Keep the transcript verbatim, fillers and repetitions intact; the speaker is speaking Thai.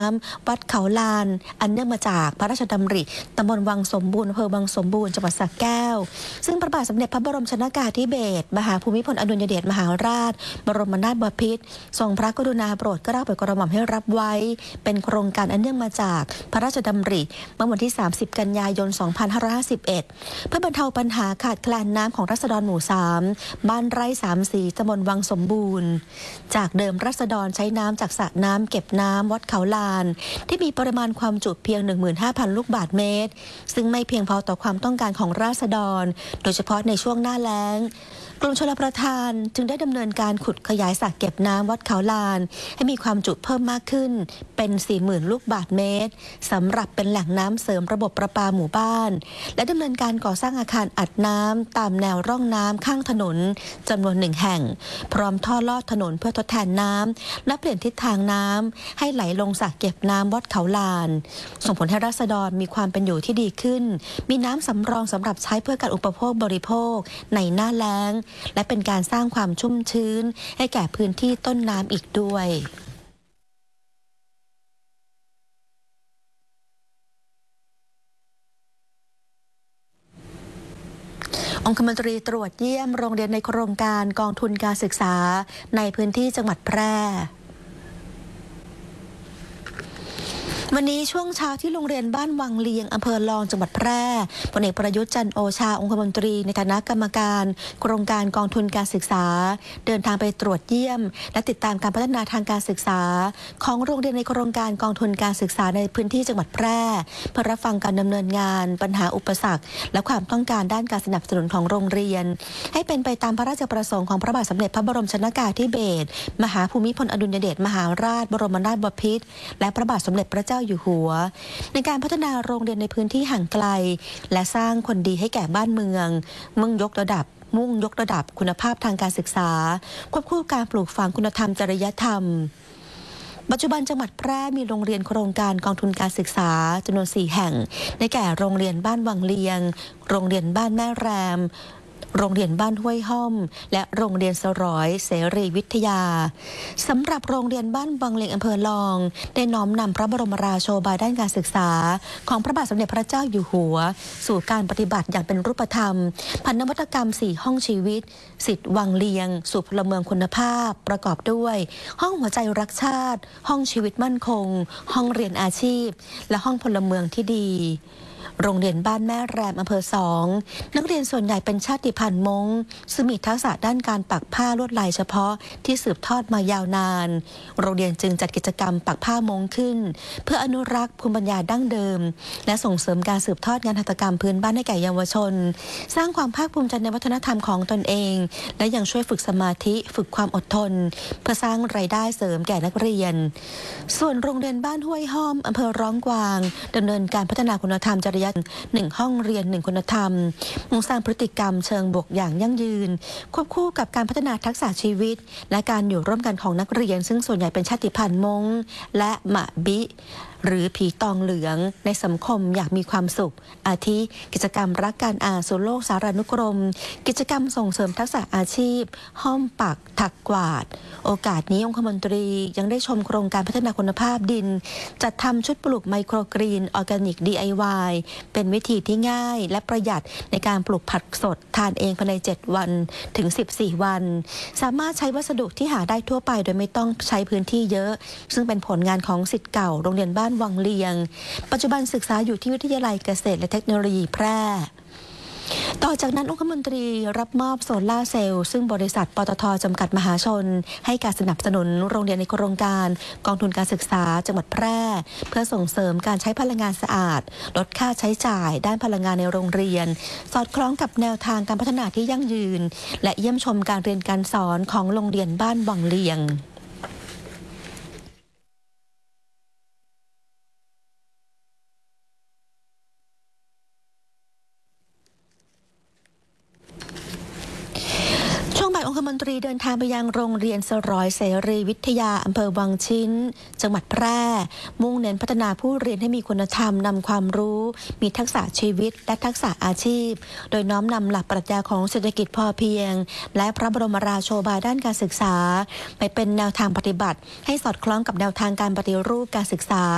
วัดเขาลานอันเนื่องมาจากพระราชดำริตำบลวังสมบูรณ์อำเภอวังสมบูรณ์จังหวัดสระแก้วซึ่งพระบาทสมเด็จพระบรมชนกาธิเบศรมหาภูมิพลอดุลยเดชมหาราชบรมนาถบพิตรทรงพระกรุณาโปรดเกล้าโปรดกระหม่อมให้รับไว้เป็นโครงการอันเนื่องมาจากพระราชดำริเมื่อวันที่สามสิบกันยายนสองพันห้าร้อยห้าสิบเอ็ดเพื่อบรรเทาปัญหาขาดแคลนน้ำของราษฎรหมู่สามบ้านไร่สามสีตำบลวังสมบูรณ์จากเดิมราษฎรใช้น้ำจากสระน้ำเก็บน้ำวัดเขาลานที่มีปริมาณความจุเพียง หนึ่งหมื่นห้าพัน ลูกบาศก์เมตรซึ่งไม่เพียงพอต่อความต้องการของราษฎรโดยเฉพาะในช่วงหน้าแล้งกรมชลประทานจึงได้ดำเนินการขุดขยายสระเก็บน้ำวัดเขาลานให้มีความจุเพิ่มมากขึ้นเป็น สี่หมื่น ลูกบาศก์เมตรสำหรับเป็นแหล่งน้ำเสริมระบบประปาหมู่บ้านและดำเนินการก่อสร้างอาคารอัดน้ำตามแนวร่องน้ำข้างถนนจำนวนหนึ่งแห่งพร้อมท่อลอดถนนเพื่อทดแทนน้ำและเปลี่ยนทิศทางน้ำให้ไหลลงสระเก็บน้ำวัดเขาลานส่งผลให้ราษฎรมีความเป็นอยู่ที่ดีขึ้นมีน้ำสำรองสำหรับใช้เพื่อการอุปโภคบริโภคในหน้าแล้งและเป็นการสร้างความชุ่มชื้นให้แก่พื้นที่ต้นน้ำอีกด้วยองคมนตรีตรวจเยี่ยมโรงเรียนในโครงการกองทุนการศึกษาในพื้นที่จังหวัดแพร่วันนี้ช่วงเช้าที่โรงเรียนบ้านวังเลียงอำเภอลองจังหวัดแพร่พลเอกประยุทธ์จันทร์โอชาองคมนตรีในฐานะกรรมการโครงการกองทุนการศึกษาเดินทางไปตรวจเยี่ยมและติดตามการพัฒนาทางการศึกษาของโรงเรียนในโครงการกองทุนการศึกษาในพื้นที่จังหวัดแพร่เพื่อรับฟังการดำเนินงานปัญหาอุปสรรคและความต้องการด้านการสนับสนุนของโรงเรียนให้เป็นไปตามพระราชประสงค์ของพระบาทสมเด็จพระบรมชนกาธิเบศรมหาภูมิพลอดุลยเดชมหาราชบรมนาถบพิตรและพระบาทสมเด็จพระเจ้าอยู่หัวในการพัฒนาโรงเรียนในพื้นที่ห่างไกลและสร้างคนดีให้แก่บ้านเมืองมุ่งยกระดับมุ่งยกระดับคุณภาพทางการศึกษาควบคู่การปลูกฝังคุณธรรมจริยธรรมปัจจุบันจังหวัดแพร่มีโรงเรียนโครงการกองทุนการศึกษาจำนวนสี่แห่งได้แก่โรงเรียนบ้านวังเลียงโรงเรียนบ้านแม่แรมโรงเรียนบ้านห้วยห้อมและโรงเรียนสร้อยเสรีวิทยาสำหรับโรงเรียนบ้านวังเลียงอำเภอลองได้น้อมนำพระบรมราโชบายด้านการศึกษาของพระบาทสมเด็จพระเจ้าอยู่หัวสู่การปฏิบัติอย่างเป็นรูปธรรมผ่านนวัตกรรมสี่ห้องชีวิตสิทธิ์วังเลียงสู่พลเมืองคุณภาพประกอบด้วยห้องหัวใจรักชาติห้องชีวิตมั่นคงห้องเรียนอาชีพและห้องพลเมืองที่ดีโรงเรียนบ้านแม่แรมอำเภอสองนักเรียนส่วนใหญ่เป็นชาติพันธุ์ม้งซึ่งมีทักษะด้านการปักผ้าลวดลายเฉพาะที่สืบทอดมายาวนานโรงเรียนจึงจัดกิจกรรมปักผ้ามงขึ้นเพื่ออนุรักษ์ภูมิปัญญาดั้งเดิมและส่งเสริมการสืบทอดงานหัตถกรรมพื้นบ้านให้แก่เยาวชนสร้างความภาคภูมิใจในวัฒนธรรมของตนเองและยังช่วยฝึกสมาธิฝึกความอดทนเพื่อสร้างรายได้เสริมแก่นักเรียนส่วนโรงเรียนบ้านห้วยห้อมอำเภอร้องกวางดำเนินการพัฒนาคุณธรรมจริยธรรมหนึ่งห้องเรียนหนึ่งคุณธรรมมุ่งสร้างพฤติกรรมเชิงบวกอย่างยั่งยืนควบคู่กับการพัฒนาทักษะชีวิตและการอยู่ร่วมกันของนักเรียนซึ่งส่วนใหญ่เป็นชาติพันธุ์ม้งและหมะบิหรือผีตองเหลืองในสังคมอยากมีความสุขอาทิกิจกรรมรักการอ่านสู่โลกสารานุกรมกิจกรรมส่งเสริมทักษะอาชีพห้อมปักถักกวาดโอกาสนี้องคมนตรียังได้ชมโครงการพัฒนาคุณภาพดินจัดทำชุดปลูกไมโครกรีนออร์แกนิก ดี ไอ วาย เป็นวิธีที่ง่ายและประหยัดในการปลูกผักสดทานเองภายในเจ็ดวันถึงสิบสี่วันสามารถใช้วัสดุที่หาได้ทั่วไปโดยไม่ต้องใช้พื้นที่เยอะซึ่งเป็นผลงานของศิษย์เก่าโรงเรียนบ้านวังเลียงปัจจุบันศึกษาอยู่ที่วิทยาลัยเกษตรและเทคโนโลยีแพร่ต่อจากนั้นองคมนตรีรับมอบโซลาร์เซลล์ซึ่งบริษัทปตท.จำกัดมหาชนให้การสนับสนุนโรงเรียนในโครงการกองทุนการศึกษาจังหวัดแพร่เพื่อส่งเสริมการใช้พลังงานสะอาดลดค่าใช้จ่ายด้านพลังงานในโรงเรียนสอดคล้องกับแนวทางการพัฒนาที่ยั่งยืนและเยี่ยมชมการเรียนการสอนของโรงเรียนบ้านวังเลียงองคมนตรีเดินทางไปยังโรงเรียนสร้อยเสรีวิทยาอำเภอวังชิ้นจังหวัดแพร่มุ่งเน้นพัฒนาผู้เรียนให้มีคุณธรรมนำความรู้มีทักษะชีวิตและทักษะอาชีพโดยน้อมนำหลักปรัชญาของเศรษฐกิจพอเพียงและพระบรมราโชบายด้านการศึกษาไปเป็นแนวทางปฏิบัติให้สอดคล้องกับแนวทางการปฏิรูปการศึกษา